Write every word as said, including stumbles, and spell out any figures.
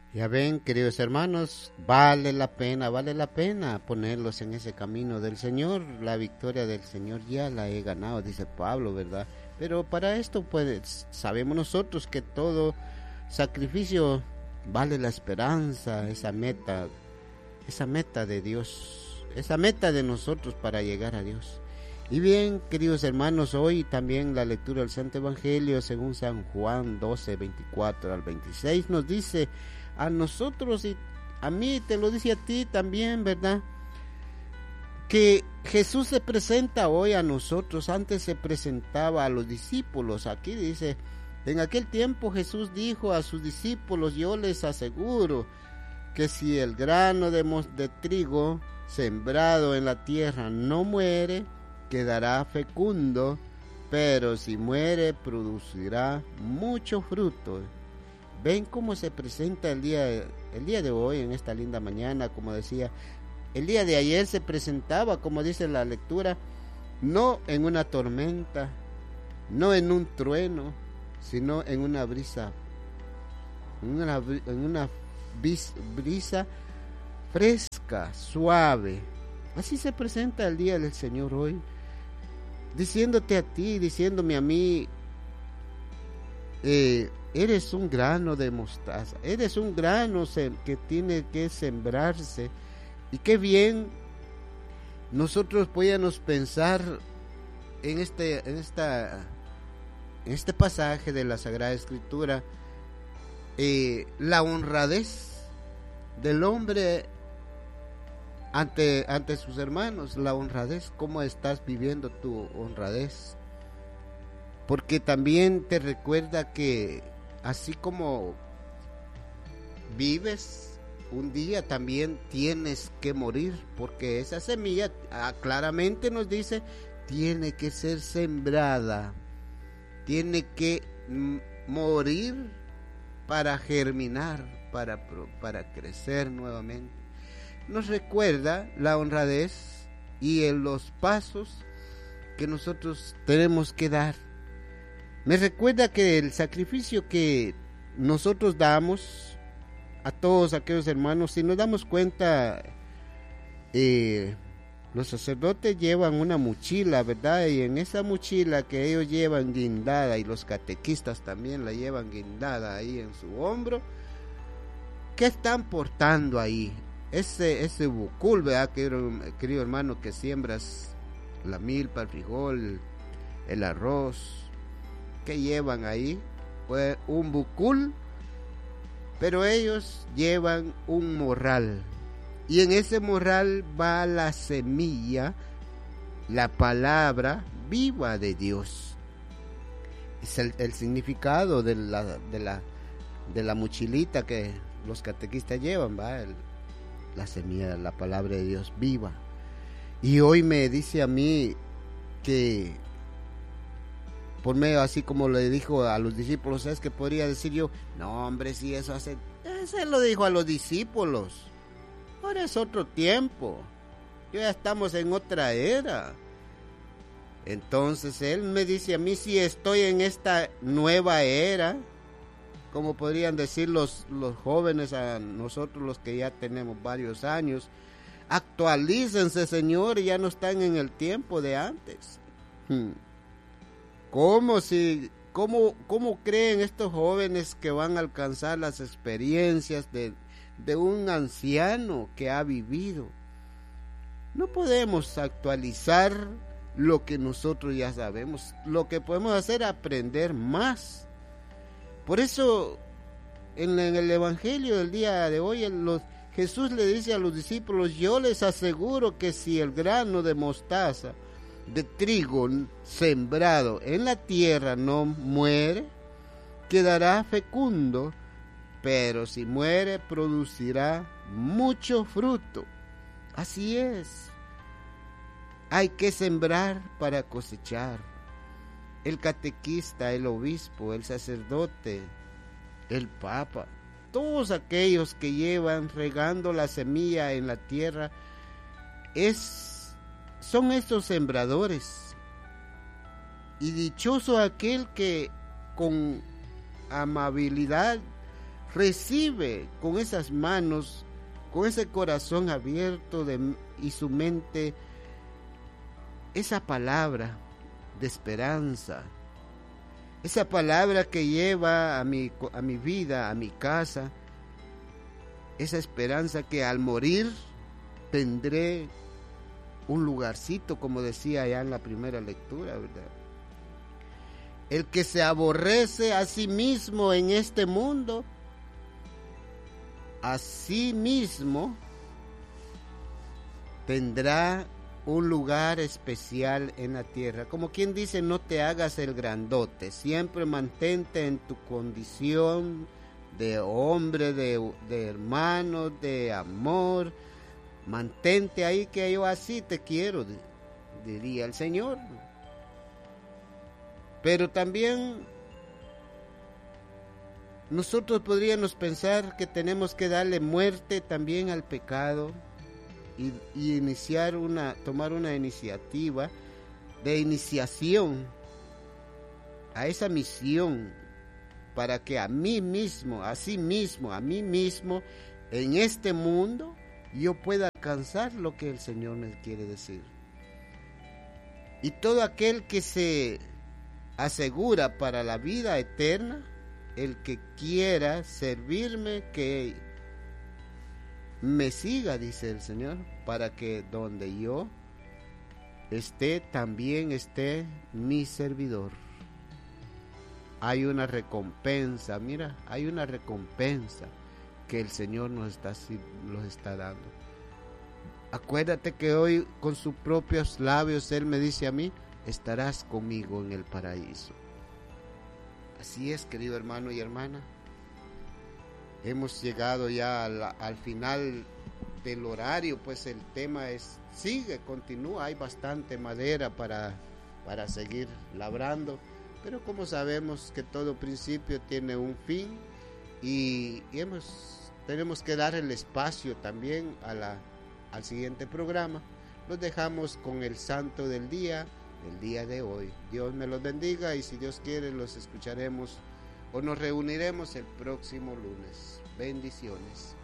Ya ven, queridos hermanos, vale la pena, vale la pena ponerlos en ese camino del Señor. La victoria del Señor ya la he ganado, dice Pablo, ¿verdad? Pero para esto, pues, sabemos nosotros que todo sacrificio vale la esperanza, esa meta, esa meta de Dios, esa meta de nosotros para llegar a Dios. Y bien, queridos hermanos, hoy también la lectura del Santo Evangelio según San Juan doce, veinticuatro al veintiséis nos dice a nosotros y a mí, te lo dice a ti también, ¿verdad? Que Jesús se presenta hoy a nosotros. Antes se presentaba a los discípulos. Aquí dice, en aquel tiempo Jesús dijo a sus discípulos, yo les aseguro que si el grano de, de trigo sembrado en la tierra no muere, quedará fecundo, pero si muere, producirá mucho fruto. Ven cómo se presenta el día, el día de hoy, en esta linda mañana, como decía. El día de ayer se presentaba, como dice la lectura, no en una tormenta, no en un trueno, sino en una brisa, en una, en una brisa fresca, suave. Así se presenta el día del Señor hoy, diciéndote a ti, diciéndome a mí, eh, eres un grano de mostaza, eres un grano que tiene que sembrarse. Y qué bien nosotros podíamos pensar en este, en esta, en este pasaje de la Sagrada Escritura, eh, la honradez del hombre ante, ante sus hermanos, la honradez, cómo estás viviendo tu honradez, porque también te recuerda que así como vives un día, también tienes que morir, porque esa semilla ah, claramente nos dice, tiene que ser sembrada, tiene que m- morir para germinar, para, para crecer nuevamente. Nos recuerda la honradez y en los pasos que nosotros tenemos que dar. Me recuerda que el sacrificio que nosotros damos a todos aquellos hermanos, si nos damos cuenta, eh, los sacerdotes llevan una mochila, ¿verdad? Y en esa mochila que ellos llevan guindada, y los catequistas también la llevan guindada ahí en su hombro, ¿qué están portando ahí? Ese, ese bucul, ¿verdad, querido, querido hermano, que siembras la milpa, el frijol, el arroz? ¿Qué llevan ahí? Pues un bucul, pero ellos llevan un morral, y en ese morral va la semilla, la palabra viva de Dios. Es el, el significado de la, de la de la mochilita que los catequistas llevan, va el, la semilla, la palabra de Dios viva. Y hoy me dice a mí que por medio, así como le dijo a los discípulos, es que podría decir yo, no hombre, si eso hace, ese lo dijo a los discípulos, ahora es otro tiempo, ya estamos en otra era. Entonces él me dice a mí, si estoy en esta nueva era, como podrían decir los, los jóvenes a nosotros, los que ya tenemos varios años, actualícense, Señor, ya no están en el tiempo de antes. Hmm. ¿Cómo, si, cómo, ¿Cómo creen estos jóvenes que van a alcanzar las experiencias de, de un anciano que ha vivido? No podemos actualizar lo que nosotros ya sabemos. Lo que podemos hacer es aprender más. Por eso, en, en el Evangelio del día de hoy, los, Jesús le dice a los discípulos, yo les aseguro que si el grano de mostaza de trigo sembrado en la tierra no muere, quedará fecundo, pero si muere producirá mucho fruto. Así es, hay que sembrar para cosechar. El catequista, el obispo, el sacerdote, el papa, todos aquellos que llevan regando la semilla en la tierra, es son estos sembradores. Y dichoso aquel que con amabilidad recibe con esas manos, con ese corazón abierto de, y su mente, esa palabra de esperanza, esa palabra que lleva a mi, a mi vida, a mi casa, esa esperanza que al morir tendré un lugarcito, como decía ya en la primera lectura, ¿verdad? El que se aborrece a sí mismo en este mundo, a sí mismo tendrá un lugar especial en la tierra. Como quien dice, no te hagas el grandote, siempre mantente en tu condición de hombre, de, de hermano, de amor. Mantente ahí, que yo así te quiero, diría el Señor. Pero también nosotros podríamos pensar que tenemos que darle muerte también al pecado y, y iniciar una, tomar una iniciativa de iniciación a esa misión, para que a mí mismo, a sí mismo, a mí mismo, en este mundo, yo pueda alcanzar lo que el Señor me quiere decir. Y todo aquel que se asegura para la vida eterna, el que quiera servirme, que me siga, dice el Señor, para que donde yo esté, también esté mi servidor. Hay una recompensa, mira, hay una recompensa que el Señor nos está, nos está dando. Acuérdate que hoy con sus propios labios Él me dice a mí: estarás conmigo en el paraíso. Así es, querido hermano y hermana. Hemos llegado ya al, al final del horario, pues el tema es, sigue, continúa, hay bastante madera para, para seguir labrando, pero como sabemos que todo principio tiene un fin, y, y hemos, tenemos que dar el espacio también a la, al siguiente programa. Los dejamos con el santo del día, el día de hoy. Dios me los bendiga, y si Dios quiere los escucharemos o nos reuniremos el próximo lunes. Bendiciones.